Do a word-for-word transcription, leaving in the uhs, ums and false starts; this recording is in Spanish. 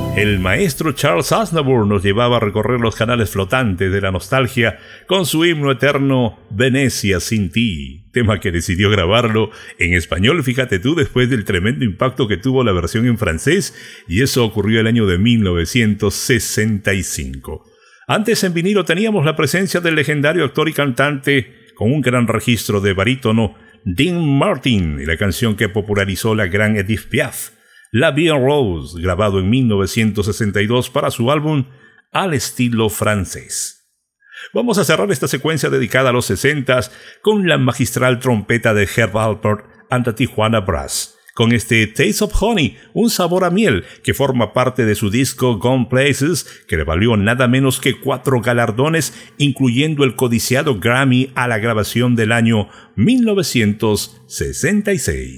El maestro Charles Aznavour nos llevaba a recorrer los canales flotantes de la nostalgia con su himno eterno Venecia sin ti, tema que decidió grabarlo en español, fíjate tú, después del tremendo impacto que tuvo la versión en francés, y eso ocurrió el año de mil novecientos sesenta y cinco. Antes en vinilo teníamos la presencia del legendario actor y cantante con un gran registro de barítono Dean Martin y la canción que popularizó la gran Edith Piaf, La Vie en Rose, grabado en mil novecientos sesenta y dos para su álbum Al estilo francés. Vamos a cerrar esta secuencia dedicada a los sesentas con la magistral trompeta de Herb Alpert and the Tijuana Brass, con este Taste of Honey, un sabor a miel, que forma parte de su disco Gone Places, que le valió nada menos que cuatro galardones, incluyendo el codiciado Grammy a la grabación del año mil novecientos sesenta y seis.